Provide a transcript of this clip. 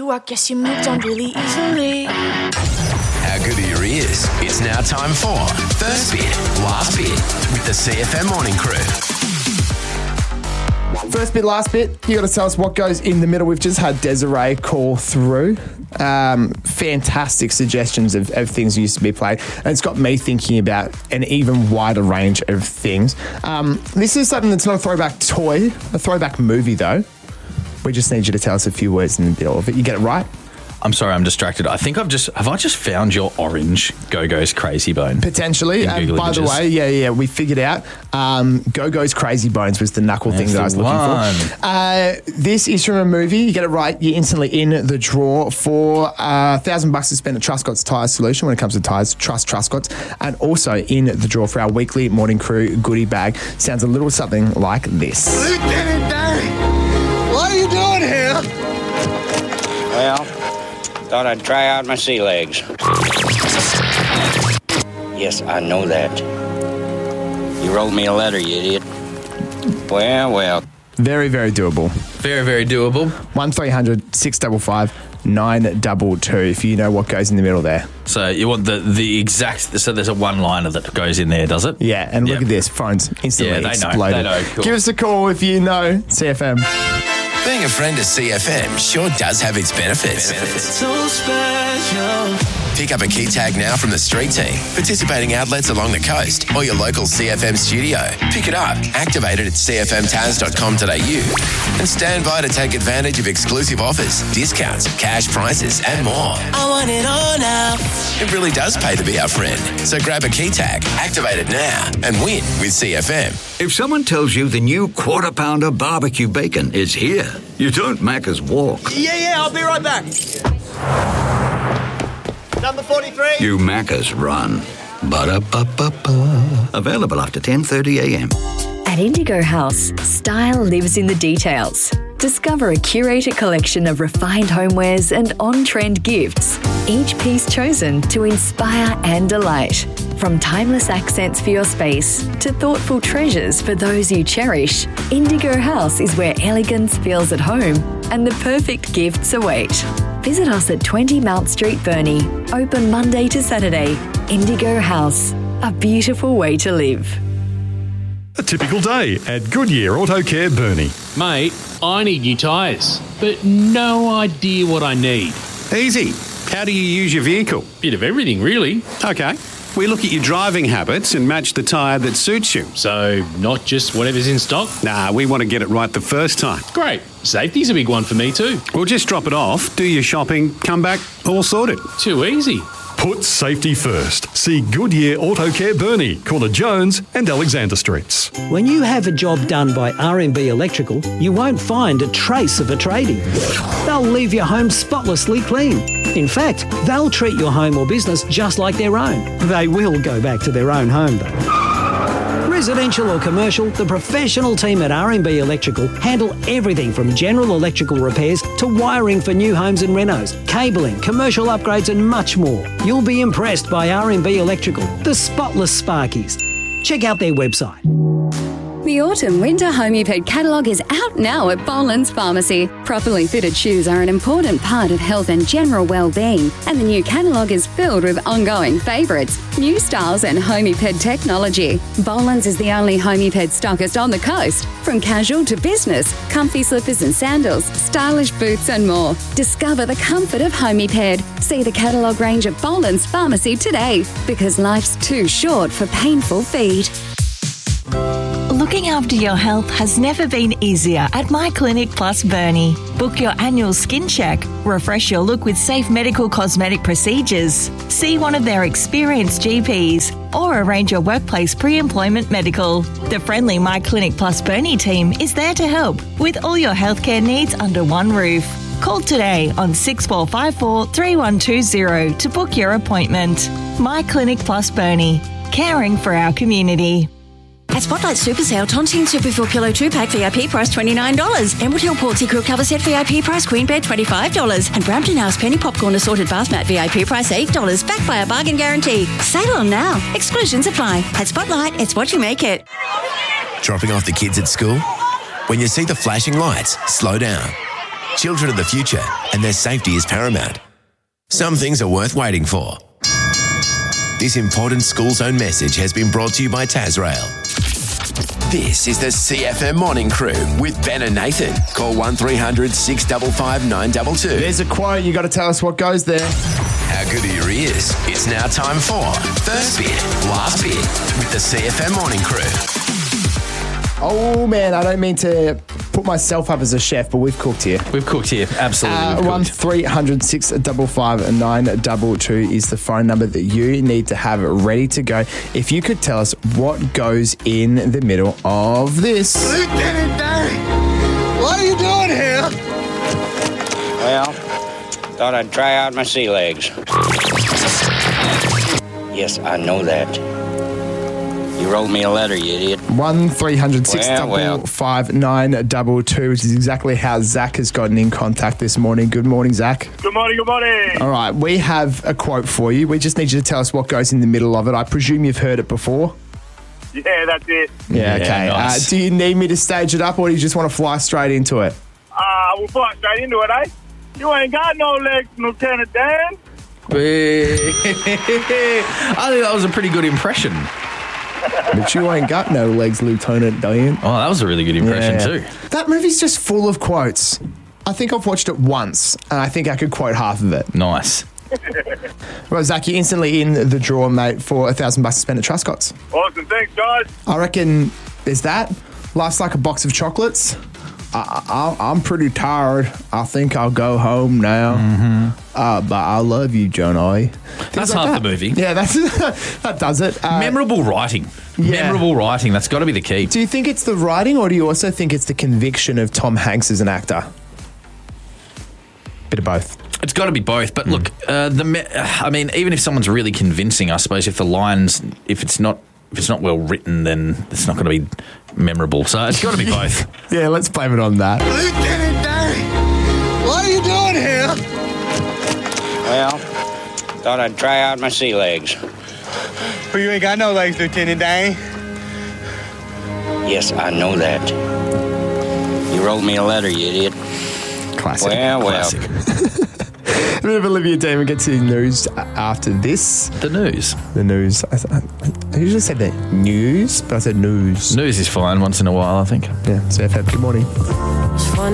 I guess you moved on really easily. How good are your ears? It's now time for First Bit, Last Bit with the CFM Morning Crew. First bit, last bit. You got to tell us what goes in the middle. We've just had Desiree call through. Fantastic suggestions of things that used to be played. And it's got me thinking about an even wider range of things. This is something that's not a throwback toy, a throwback movie though. We just need you to tell us a few words in the middle of it. You get it right? I'm sorry, I'm distracted. I think have I just found your orange Go-Go's Crazy Bone? Potentially. And by the way, we figured out Go-Go's Crazy Bones was the knuckle thing that I was looking for. This is from a movie. You get it right, you're instantly in the draw for $1,000 to spend at Truscott's Tyre Solution when it comes to tyres. Trust Truscott's. And also in the draw for our weekly Morning Crew goodie bag. Sounds a little something like this. Lieutenant Dan, what are you doing here? Well, thought I'd try out my sea legs. Yes, I know that. You wrote me a letter, you idiot. Well. Very, very doable. Very, very doable. 1300 655 922 if you know what goes in the middle there. So you want the exact... So there's a one-liner that goes in there, does it? Yeah, and look at this. Phones instantly exploded. They know. Cool. Give us a call if you know CFM. Being a friend of CFM sure does have its benefits. So special. Pick up a key tag now from the street team, participating outlets along the coast, or your local CFM studio. Pick it up, activate it at cfmtaz.com.au, and stand by to take advantage of exclusive offers, discounts, cash prizes, and more. I want it all now. It really does pay to be our friend. So grab a key tag, activate it now, and win with CFM. If someone tells you the new Quarter Pounder barbecue bacon is here, you don't Macca's walk. Yeah, I'll be right back. Number 43. You Macca's run. Ba-da-ba-ba-ba. Available after 10:30 a.m. At Indigo House, style lives in the details. Discover a curated collection of refined homewares and on-trend gifts, each piece chosen to inspire and delight. From timeless accents for your space to thoughtful treasures for those you cherish, Indigo House is where elegance feels at home and the perfect gifts await. Visit us at 20 Mount Street, Burnie. Open Monday to Saturday. Indigo House, a beautiful way to live. A typical day at Goodyear Auto Care Burnie. Mate, I need new tyres, but no idea what I need. Easy. How do you use your vehicle? Bit of everything, really. Okay. We look at your driving habits and match the tyre that suits you. So, not just whatever's in stock? Nah, we want to get it right the first time. Great. Safety's a big one for me too. We'll just drop it off, do your shopping, come back, all sorted. Too easy. Put safety first. See Goodyear Auto Care Burnie, Corner Jones and Alexander Streets. When you have a job done by R&B Electrical, you won't find a trace of a tradie. They'll leave your home spotlessly clean. In fact, they'll treat your home or business just like their own. They will go back to their own home though. Residential or commercial, the professional team at R&B Electrical handle everything from general electrical repairs to wiring for new homes and renos, cabling, commercial upgrades and much more. You'll be impressed by R&B Electrical, the spotless Sparkies. Check out their website. The autumn-winter Homeped catalogue is out now at Boland's Pharmacy. Properly fitted shoes are an important part of health and general well-being, and the new catalogue is filled with ongoing favourites, new styles and Homeped technology. Boland's is the only Homeped stockist on the coast. From casual to business, comfy slippers and sandals, stylish boots and more. Discover the comfort of Homeped. See the catalogue range at Boland's Pharmacy today, because life's too short for painful feet. Looking after your health has never been easier at My Clinic Plus Burnie. Book your annual skin check, refresh your look with safe medical cosmetic procedures, see one of their experienced GPs, or arrange your workplace pre-employment medical. The friendly My Clinic Plus Burnie team is there to help with all your healthcare needs under one roof. Call today on 6454 3120 to book your appointment. My Clinic Plus Burnie, caring for our community. At Spotlight Super Sale, Tontine Super 4 Kilo 2-pack VIP price $29. Emerald Hill Portsea Quilt Cover Set VIP price Queen Bed $25. And Brampton House Penny Popcorn Assorted Bath Mat VIP price $8. Backed by a bargain guarantee. Sale on now. Exclusions apply. At Spotlight, it's what you make it. Dropping off the kids at school? When you see the flashing lights, slow down. children are the future and their safety is paramount. Some things are worth waiting for. This important school zone message has been brought to you by Tasrail. This is the CFM Morning Crew with Ben and Nathan. Call 1300 655 922. There's a quote. You got to tell us what goes there. How good are your ears? It's now time for First Bit, Last Bit with the CFM Morning Crew. Oh, man, I don't mean to put myself up as a chef, but we've cooked here. We've cooked here, absolutely. 1300 655 922 is the phone number that you need to have ready to go. If you could tell us what goes in the middle of this. Lieutenant Dan, what are you doing here? Well, thought I'd try out my sea legs. Yes, I know that. You wrote me a letter, you idiot. 1300 655 922, which is exactly how Zach has gotten in contact this morning. Good morning, Zach. Good morning, good morning. All right, we have a quote for you. We just need you to tell us what goes in the middle of it. I presume you've heard it before. Yeah, that's it. Yeah, okay. Nice. Do you need me to stage it up, or do you just want to fly straight into it? We'll fly straight into it, eh? You ain't got no legs, Lieutenant Dan. I think that was a pretty good impression. But you ain't got no legs, Lieutenant Dan. Oh, that was a really good impression too. That movie's just full of quotes. I think I've watched it once, and I think I could quote half of it. Nice. Well, Zach, you're instantly in the draw, mate, for $1,000 to spend at Truscott's. Awesome, thanks, guys. I reckon there's that. Life's like a box of chocolates. I'm pretty tired. I think I'll go home now. But I love you, Johnny. That's half the movie. Yeah, that does it. Memorable writing. Yeah. Memorable writing. That's got to be the key. Do you think it's the writing, or do you also think it's the conviction of Tom Hanks as an actor? Bit of both. It's got to be both. But look, I mean, even if someone's really convincing, I suppose if the lines, if it's not well written, then it's not going to be memorable. So it's got to be both. Yeah, let's blame it on that. Lieutenant Dan, what are you doing here? Well, thought I'd try out my sea legs. But you ain't got no legs, Lieutenant Dan. Yes, I know that. You wrote me a letter, you idiot. Classic. Well. Classic. A bit of Olivia Dean. We get to the news after this. The news. The news. I usually said the news, but I said news. News is fine once in a while, I think. Yeah. So, good morning.